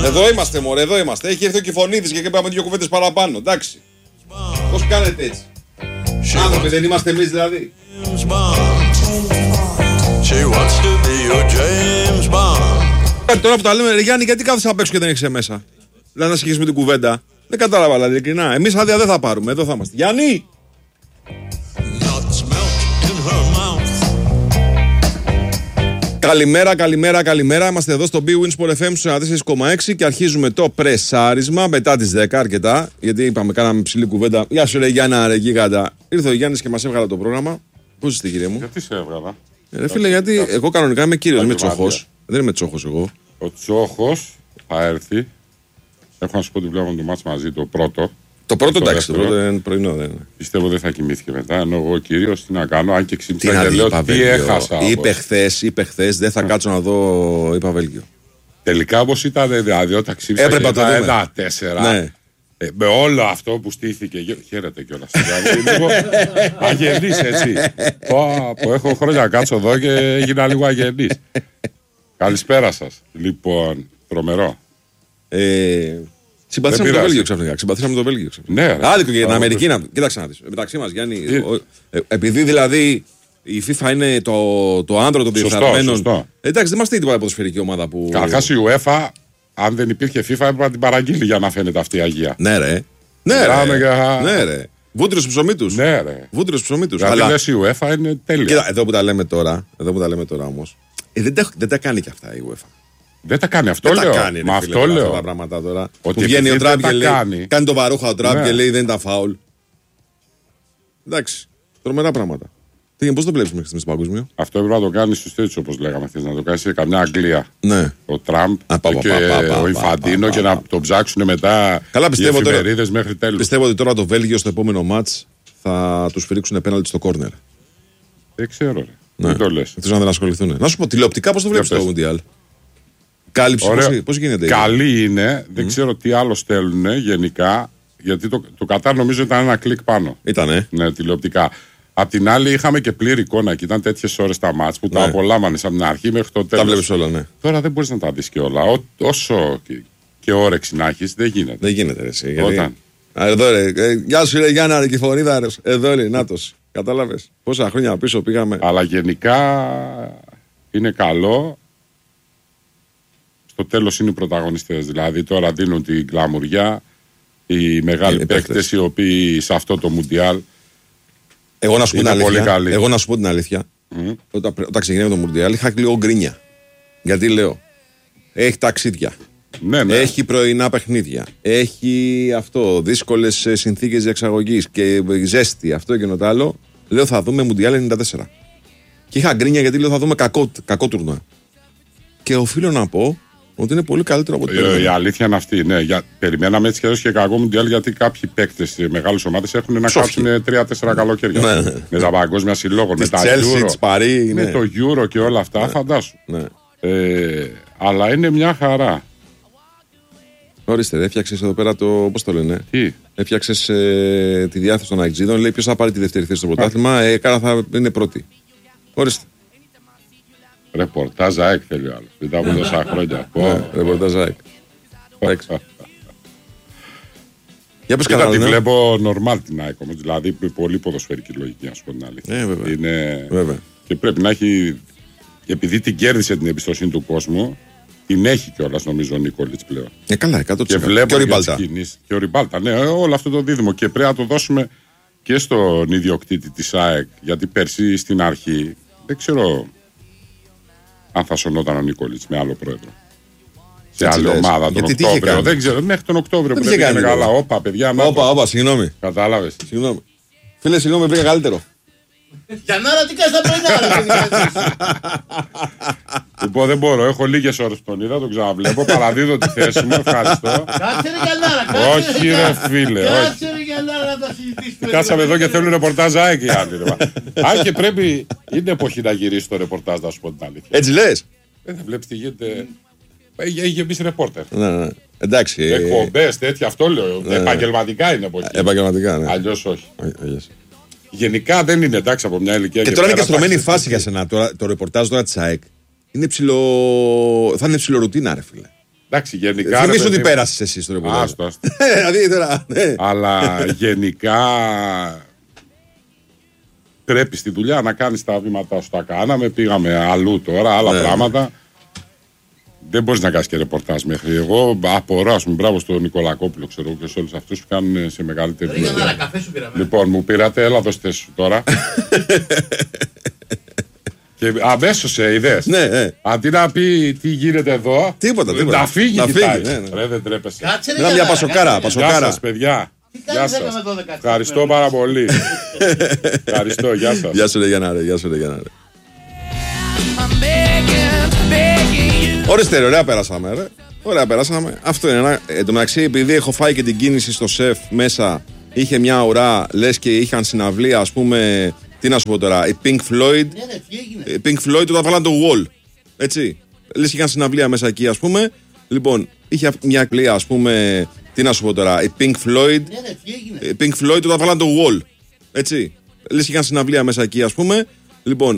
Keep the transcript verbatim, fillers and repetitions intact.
Εδώ είμαστε, μωρέ, εδώ είμαστε. Έχει έρθει ο Κηφωνίδης και είπαμε δύο κουβέντες παραπάνω. Εντάξει. Πώς κάνετε έτσι? Άνθρωποι δεν είμαστε εμείς δηλαδή? Τώρα που τα λέμε, ρε Γιάννη, γιατί κάθεσαι απ' έξω και δεν έχεις μέσα? Δηλαδή να συνεχίσουμε την κουβέντα. Δεν κατάλαβα, δηλαδή, ειλικρινά. Εμείς άδεια δεν θα πάρουμε, εδώ θα είμαστε. Γιάννη! Καλημέρα, καλημέρα, καλημέρα. Είμαστε εδώ στο B-Win Sport εφ εμ στους ενενήντα τέσσερα κόμμα έξι και αρχίζουμε το πρεσάρισμα μετά τις δέκα αρκετά. Γιατί είπαμε, κάναμε ψηλή κουβέντα. Γεια σου, ρε Γιάννα, ρε γίγαντα. Ήρθε ο Γιάννης και μας έβγαλε το πρόγραμμα. Πώς είστε, κύριε μου? Γιατί σε έβγαλα? Ε, ρε φίλε, γιατί εγώ κανονικά είμαι κύριος, είμαι τσόχος. Δεν είμαι τσόχος εγώ. Ο τσόχος θα έρθει. Έχω να σου πω ότι βλέπαμε το μάτς μαζί, το πρώτο. Το πρώτο εντάξει, το πρώτο είναι πρωινό, δεν είναι. Πιστεύω δεν θα κοιμήθηκε μετά. Ενώ εγώ ο κύριος τι να κάνω, αν και ξύπνησα και λέω τι έχασα. Είπε χθες, είπε χθες, δεν θα κάτσω να δω, είπα Βέλγιο. Τελικά όπως ήταν, δηλαδή όταν ξύπνησα έπρεπε να το δούμε. ένα τέσσερα. Ναι. Ε, με όλο αυτό που στήθηκε. Χαίρετε κιόλας. Δηλαδή, λίγο αγενής έτσι. Πω, πω, έχω χρόνια να κάτσω εδώ και έγινα λίγο αγενής. Καλησπέρα σας. Λοιπόν, τρομερό. Ε, Συμπαθήσαμε το Βέλγιο ξαφνικά. Συμπαθήσαμε το Βέλγιο ξαφνικά. Ναι, άδικο για την Αμερική να. Κοίταξε να δεις. Μεταξύ μας, Γιάννη, ο, ε, επειδή δηλαδή η FIFA είναι το, το άνδρο των διεφθαρμένων. Εντάξει, δεν είμαστε τίποτα ποδοσφαιρική ομάδα που. Καταρχάς η UEFA, αν δεν υπήρχε FIFA, έπρεπε να την παραγγείλει για να φαίνεται αυτή η αγία. Ναι, ρε. Ναι, ρε. Για... ναι, ρε. Βούτυρος ψωμί τους. Ναι, ρε. Βούτυρος ψωμί τους. Δηλαδή αλλά... λες η UEFA είναι τέλεια. Κοίτα, εδώ που τα λέμε τώρα, εδώ που τα λέμε τώρα όμως. Ε, δεν, τα, δεν τα κάνει και αυτά η UEFA. Δεν τα κάνει αυτό, δεν λέω. Τα κάνει, Μα ρε, αυτό φίλε, λέω. Αυτά τα πράγματα τώρα. Ότι που βγαίνει ο Τραμπ και λέει. Κάνει. κάνει το βαρούχα ο Τραμπ ναι. και λέει δεν ήταν φάουλ. Εντάξει. Τρομερά πράγματα. Τι, πώς το βλέπεις μέχρι στιγμής στο παγκόσμιο? Αυτό έπρεπε να το κάνει στους τέτοιους όπως λέγαμε χθες. Να το κάνει σε καμιά Αγγλία. Ναι. Ο Τραμπ Α, πα, και πα, πα, πα, ο Ιφαντίνο και να το ψάξουν μετά. Καλά, πιστεύω οι εφημερίδες μέχρι τέλους. Πιστεύω ότι τώρα το Βέλγιο στο επόμενο μάτς θα τους φυρίξουν πέναλτι στο κόρνερ. Δεν ξέρω, ρε. Ναι. Δεν το λες. Εκτός να δεν ασχοληθούν. Να σου πω τηλεοπτικά πώς το βλέπεις το Μουντιάλ? Κάλυψη, πώς, πώς γίνεται? Καλή είναι. Mm. Δεν ξέρω τι άλλο στέλνουν γενικά. Γιατί το, το Κατάρ νομίζω ήταν ένα κλικ πάνω. Ήτανε. Ναι, τηλεοπτικά. Απ' την άλλη είχαμε και πλήρη εικόνα και ήταν τέτοιες ώρες τα μάτς που ναι. τα απολάμβανες από την αρχή μέχρι το τέλος. Τα βλέπεις όλα, ναι. Τώρα δεν μπορείς να τα δεις και όλα. Ό, όσο και, και όρεξη να έχεις, δεν γίνεται. Δεν γίνεται, ρε. Εσύ, γιατί... Όταν. Α, εδώ, ρε. Ε, γεια σου, ρε Γιάννα, ρε Κηφωνίδα, ρε. Εδώ, ρε, νάτος. Κατάλαβες. Πόσα χρόνια πίσω πήγαμε. Αλλά γενικά είναι καλό. Στο τέλος είναι οι πρωταγωνιστές. Δηλαδή τώρα δίνουν την γκλαμουριά οι μεγάλοι παίκτες οι οποίοι σε αυτό το Μουντιάλ. Εγώ να σου πω την αλήθεια. Εγώ να σου πω την αλήθεια. Mm. Όταν, όταν ξεκινάμε το Μουντιάλ είχα λίγο γκρίνια. Γιατί λέω, έχει ταξίδια. Ναι, ναι. Έχει πρωινά παιχνίδια. Έχει αυτό, δύσκολες συνθήκες διεξαγωγής και ζέστη, αυτό και το άλλο. Λέω θα δούμε Μουντιάλ ενενήντα τέσσερα. Και είχα γκρίνια γιατί λέω θα δούμε κακό, κακό τουρνουά. Και οφείλω να πω ότι είναι πολύ καλύτερο από ό,τι η, η αλήθεια είναι αυτή. Ναι. Για, περιμέναμε έτσι και και κακό Μουντιάλ γιατί κάποιοι παίκτες σε μεγάλες ομάδες έχουν να κάτσουν τρία τέσσερα καλοκαίρια. Ναι. Με τα παγκόσμια συλλόγων, με τα Chelsea, Euro, Παρί, με ναι. το Euro και όλα αυτά, ναι. φαντάσου. Ναι. Ε, αλλά είναι μια χαρά. Ορίστε, έφτιαξες εδώ πέρα το. Πώς το λένε? Τι? Έφτιαξες ε, τη διάθεση των Αιγτζίδων. Λέει ποιος θα πάρει τη δεύτερη θέση στο πρωτάθλημα. Ε, κάρα θα είναι πρώτη. Ορίστε. Ρεπορτάζ ΑΕΚ θέλει άλλο. Μετά από τόσα χρόνια. Ρεπορτάζ ΑΕΚ. Για πες καλά. Τη ναι. βλέπω νορμάλ την ΑΕΚ όμως. Δηλαδή πολύ ποδοσφαιρική λογική, να σου πω την αλήθεια. Ε, βέβαια. Είναι... βέβαια. Και πρέπει να έχει. Επειδή την κέρδισε την εμπιστοσύνη του κόσμου, την έχει κιόλας νομίζω ο Νίκολιτς πλέον. Ε, καλά, εκατό τοις εκατό. Και βλέπω και ο Ριμπάλτα. Και ο Ριμπάλτα, ναι, όλο αυτό το δίδυμο. Και πρέπει να το δώσουμε και στον ιδιοκτήτη της ΑΕΚ. Γιατί πέρσι στην αρχή δεν ξέρω αν θα σωνόταν ο Νίκολιτς με άλλο πρόεδρο. Σε έτσι άλλη λες. ομάδα τον Οκτώβριο. Δεν ξέρω, μέχρι τον Οκτώβριο που δεν είναι καλά. Όπα, παιδιά. Όπα, όπα, συγγνώμη. Κατάλαβες. Συγγνώμη. Φίλε, συγγνώμη, πήγα καλύτερο. Για να τι κάνεις τα πρωινά. Λοιπόν, δεν μπορώ. Έχω λίγες ώρες που τον είδα, τον ξαναβλέπω. Παραδίδω τη θέση μου. Ευχαριστώ. Κάτσε ρε Γιαννάρα. Όχι, ρε φίλε. Κάτσε ρε Γιαννάρα να τα συζητήσουμε. Κάσαμε εδώ και θέλουν ρεπορτάζ ΑΕΚ οι άλλοι. Αν και πρέπει. Είναι εποχή να γυρίσει το ρεπορτάζ, να σου πω την αλήθεια. Έτσι λες. Δεν βλέπεις τι γίνεται. Έχει γεμίσει ρεπόρτερ. Ναι, ναι. Εντάξει. Εκπομπές, τέτοια, αυτό λέω. Ναι. Επαγγελματικά είναι εποχή. Επαγγελματικά, ναι. Αλλιώς όχι. Αλλιώς. Γενικά δεν είναι εντάξει από μια ηλικία. Και, και τώρα είναι και στρωμένη η φάση για σένα. Τώρα, το ρεπορτάζ τώρα της ΑΕΚ είναι ψηλο... θα είναι ψηλορουτίνα, ρε φίλε. Εντάξει, γενικά. Θυμήσου ότι πέρασε εσύ στο ρεπορτάζ. Άστο, άστο. Δηλαδή τώρα. Ναι. Αλλά γενικά πρέπει στη δουλειά να κάνεις τα βήματα σου. Τα κάναμε, πήγαμε αλλού τώρα, άλλα Ναι. πράγματα. Δεν μπορείς να κάνεις και ρεπορτάζ μέχρι. Εγώ απορώ, ας πούμε, μπράβο στον Νικολακόπουλο, ξέρω, και σε όλους αυτούς που κάνουν σε μεγαλύτερη Ρε Γιαννάρα, δουλειά. καφέ σου πήραμε. Λοιπόν, μου πήρατε, έλα δώστε σου τώρα. Και αμέσως ε, είδες. Ναι, ναι. Αντί να πει τι γίνεται εδώ, Τίποτα, τίποτα. να φύγει, Να κοιτάει. φύγει, ναι, ναι. Ρε, δεν τρέπεσαι. Κάτσε ρε Μιλάμε για Γιαννάρα, πασοκάρα, κάτσε, ρε. πασοκάρα. Γεια σας, παιδιά. Τι Γεια κάνεις σας. δέκα με δώδεκα. Ευχαριστώ πάρα πολύ. Ευχαριστώ, γεια σας. Γεια σου, ρε Γιάννα, γεια σου, ρε Γιάννα. Ορίστε, ρε, ωραία πέρασαμε, ρε. Ωραία πέρασαμε. Αυτό είναι ένα. Εν τω μεταξύ, επειδή έχω φάει και την κίνηση στο σεφ μέσα, είχε μια ουρά, λες και είχαν συναυλία, ας πούμε. Τι να σου πω τώρα, η Pink Floyd. Ναι ρε, τι έγινε. Η Pink Floyd όταν βάλαν το Wall. Έτσι. Λες και είχαν συναυλία μέσα εκεί, ας πούμε. Λοιπόν, είχε μια πλοία, ας πούμε. Τι να σου πω τώρα, η Pink Floyd. Ναι ρε, τι έγινε. Η Pink Floyd όταν βάλαν το Wall. Έτσι. Λες και είχαν συναυλία μέσα εκεί, ας πούμε. Λοιπόν,